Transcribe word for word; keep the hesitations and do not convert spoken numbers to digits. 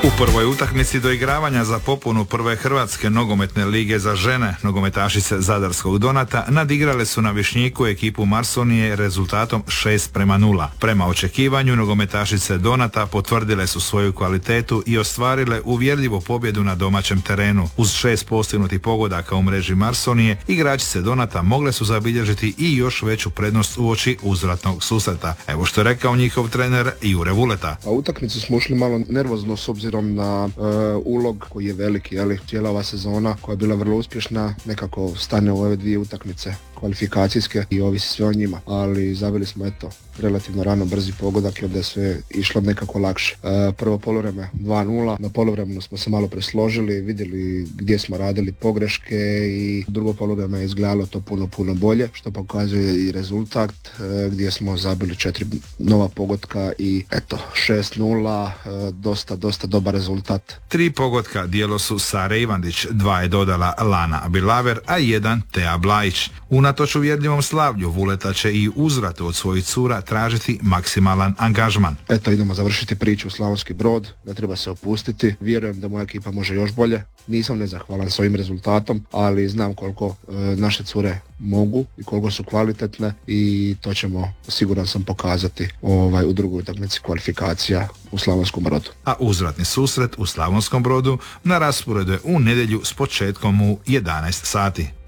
U prvoj utakmici doigravanja za popunu prve Hrvatske nogometne lige za žene, nogometašice Zadarskog Donata nadigrale su na Višnjiku ekipu Marsonije rezultatom šest prema nula. Prema očekivanju, nogometašice Donata potvrdile su svoju kvalitetu i ostvarile uvjerljivu pobjedu na domaćem terenu. Uz šest postignutih pogodaka u mreži Marsonije, igračice Donata mogle su zabilježiti i još veću prednost uoči uzvratnog susreta. Evo što je rekao njihov trener Jure Vuleta. A utakmicu smo ušli malo nervozno s obzirom na uh, ulog koji je veliki, jeli, cijela ova sezona koja je bila vrlo uspješna, nekako stane u ove dvije utakmice kvalifikacijske i ovisi sve o njima, ali zabili smo eto relativno rano brzi pogodak i onda je sve išlo nekako lakše. E, prvo poluvreme dva nula, na poluvremenu smo se malo presložili, vidjeli gdje smo radili pogreške i drugo poluvreme je izgledalo to puno puno bolje, što pokazuje i rezultat e, gdje smo zabili četiri nova pogotka i eto šest nula, e, dosta dosta dobar rezultat. Tri pogotka dijelo su Sare Ivandić, dva je dodala Lana Bilaver, a jedan Teja Blajić. Unatoč uvjerljivom slavlju, Vuleta će i uzvratu od svojih cura tražiti maksimalan angažman. Eto, idemo završiti priču u Slavonski Brod, ne treba se opustiti, vjerujem da moja ekipa može još bolje, nisam nezahvalan s ovim rezultatom, ali znam koliko e, naše cure mogu i koliko su kvalitetne i to ćemo, siguran sam, pokazati ovaj, u drugoj utakmici kvalifikacija u Slavonskom Brodu. A uzvratni susret u Slavonskom Brodu na rasporedu je u nedjelju s početkom u jedanaest sati.